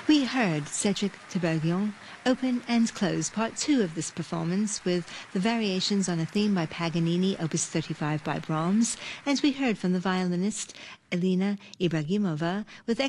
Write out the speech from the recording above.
We heard Cedric Tiberghien open and close part 2 of this performance with the variations on a theme by Paganini, Opus 35 by Brahms, and we heard from the violinist Elena Ibragimova with